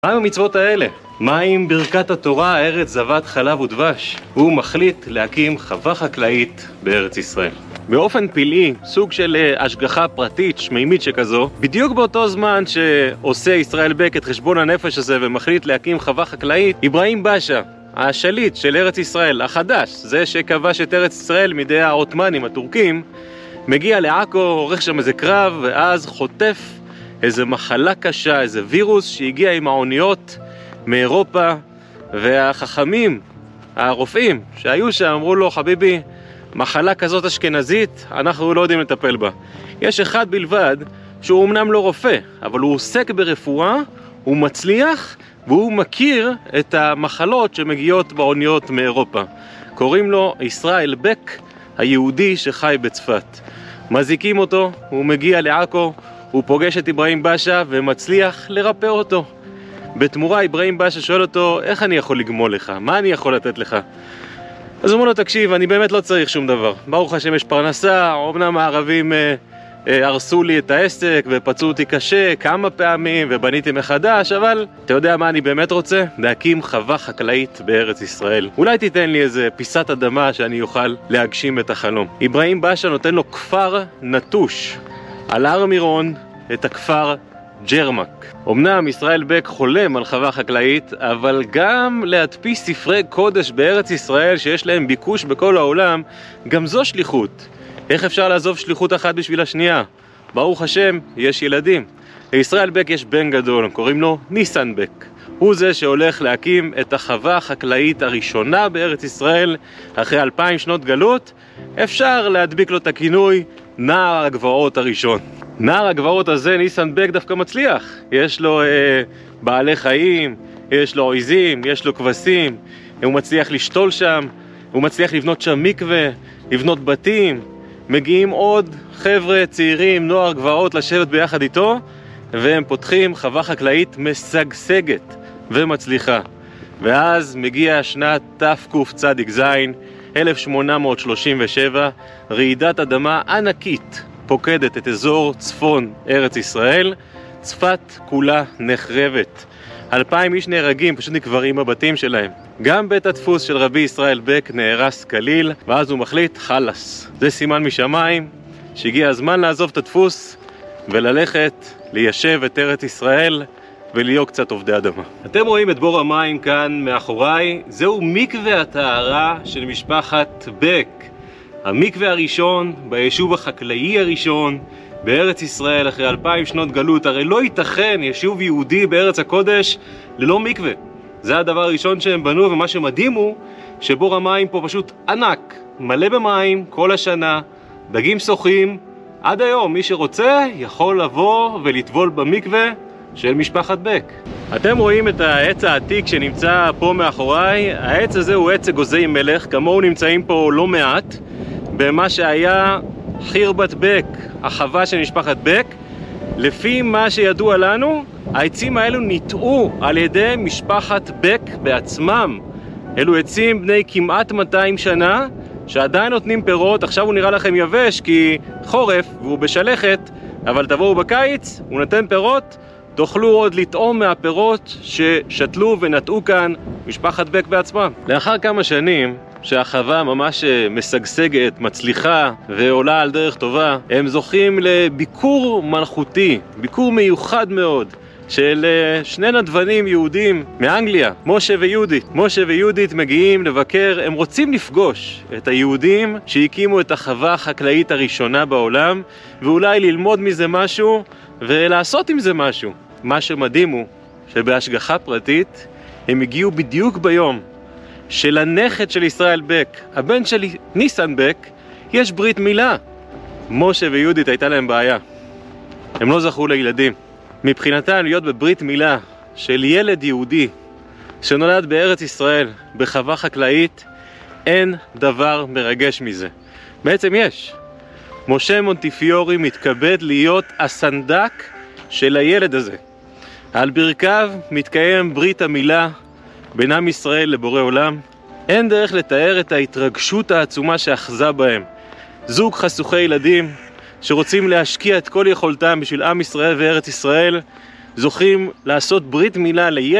מה עם המצוות האלה? מה עם ברכת התורה, ארץ זבת חלב ודבש? הוא מחליט להקים חווה חקלאית בארץ ישראל. באופן פלאי, סוג של השגחה פרטית, שמימית שכזו, בדיוק באותו זמן שעושה ישראל בק את חשבון הנפש הזה ומחליט להקים חווה חקלאית, אברהים באשה, השליט של ארץ ישראל, החדש, זה שכבש את ארץ ישראל מידי העות'מאנים, הטורקים, מגיע לעכו, עורך שם איזה קרב, ואז חוטף איזה מחלה קשה, איזה וירוס שהגיע עם האוניות מאירופה, והחכמים, הרופאים שהיו שם, אמרו לו, חביבי, מחלה כזאת אשכנזית, אנחנו לא יודעים לטפל בה. יש אחד בלבד שהוא אמנם לא רופא, אבל הוא עוסק ברפואה, הוא מצליח, והוא מכיר את המחלות שמגיעות באוניות מאירופה. קוראים לו ישראל בק, היהודי שחי בצפת. מזיקים אותו, הוא מגיע לעכו, הוא פוגש את אברהים באשה ומצליח לרפא אותו. בתמורה אברהים באשה שואל אותו, איך אני יכול לגמול לך? מה אני יכול לתת לך? אז הוא אומר לו, תקשיב, אני באמת לא צריך שום דבר. ברוך השם יש פרנסה, אמנם הערבים הרסו לי את העסק ופצעו אותי קשה כמה פעמים ובניתי מחדש, אבל אתה יודע מה אני באמת רוצה? להקים חווה חקלאית בארץ ישראל. אולי תיתן לי איזה פיסת אדמה שאני אוכל להגשים את החלום. אברהים באשה נותן לו כפר נטוש על הר מירון, את הכפר ג'רמק. אמנם ישראל בק חולם על חווה חקלאית, אבל גם להדפיס ספרי קודש בארץ ישראל שיש להם ביקוש בכל העולם, גם זו שליחות. איך אפשר לעזוב שליחות אחת בשביל השנייה? ברוך השם, יש ילדים. לישראל בק יש בן גדול, קוראים לו ניסן בק. הוא זה שהולך להקים את החווה החקלאית הראשונה בארץ ישראל אחרי 2000 שנות גלות. אפשר להדביק לו את הכינוי נער הגבעות הראשון. נער הגבעות הזה, ניסן בק, דווקא מצליח. יש לו בעלי חיים, יש לו עיזים, יש לו כבשים, הוא מצליח לשתול שם, הוא מצליח לבנות שם מקווה, לבנות בתים. מגיעים עוד חבר'ה צעירים, נוער גבעות, לשבת ביחד איתו, והם פותחים חווה חקלאית משגשגת ומצליחה. ואז מגיע שנת תקצ"ז, 1837, רעידת אדמה ענקית פוקדת את אזור צפון ארץ ישראל, צפת כולה נחרבת. 2000 איש נהרגים, פשוט נקברים בבתים שלהם. גם בית הדפוס של רבי ישראל בק נהרס כליל, ואז הוא מחליט, חלס. זה סימן משמיים שהגיע הזמן לעזוב את הדפוס וללכת ליישב את ארץ ישראל ולהיות קצת עובדי אדמה. אתם רואים את בור המים כאן מאחוריי, זהו מקווה הטהרה של משפחת בק. המקווה הראשון ביישוב החקלאי הראשון בארץ ישראל אחרי 2000 שנות גלות. הרי לא ייתכן יישוב יהודי בארץ הקודש ללא מקווה. זה הדבר הראשון שהם בנו, ומה שמדהים הוא שבור המים פה פשוט ענק, מלא במים כל השנה, דגים שוחים. עד היום מי שרוצה יכול לבוא ולטבול במקווה של משפחת בק. אתם רואים את העץ העתיק שנמצא פה מאחוריי. העץ הזה הוא עץ אגוזי מלך, כמוהו נמצאים פה לא מעט, במה שהיה חירבת בק, החווה של משפחת בק. לפי מה שידוע לנו, העצים האלו ניטעו על ידי משפחת בק בעצמם. אלו עצים בני כמעט 200 שנה, שעדיין נותנים פירות. עכשיו הוא נראה לכם יבש כי חורף והוא בשלכת, אבל תבואו בקיץ, הוא נותן פירות, תוכלו עוד לטעום מהפירות ששתלו ונטעו כאן משפחת בק בעצמם. לאחר כמה שנים שהחווה ממש משגשגת, מצליחה ועולה על דרך טובה, הם זוכים לביקור מלכותי, ביקור מיוחד מאוד של שני נדבנים יהודים מאנגליה, משה ויהודית. משה ויהודית מגיעים לבקר, הם רוצים לפגוש את היהודים שהקימו את החווה החקלאית הראשונה בעולם, ואולי ללמוד מזה משהו ולעשות עם זה משהו. מה שמדהים הוא שבהשגחה פרטית הם הגיעו בדיוק ביום שלנכד של ישראל בק, הבן של ניסן בק, יש ברית מילה. משה ויהודית הייתה להם בעיה, הם לא זכו לילדים. מבחינתם להיות בברית מילה של ילד יהודי שנולד בארץ ישראל בחווה חקלאית, אין דבר מרגש מזה. בעצם יש. משה מונטיפיורי מתכבד להיות הסנדק של הילד הזה. על ברכיו מתקיים ברית המילה בין עם ישראל לבורא עולם. אין דרך לתאר את ההתרגשות העצומה שאחזה בהם. זוג חסוכי ילדים שרוצים להשקיע את כל יכולתם בשביל עם ישראל וארץ ישראל, זוכים לעשות ברית מילה לילד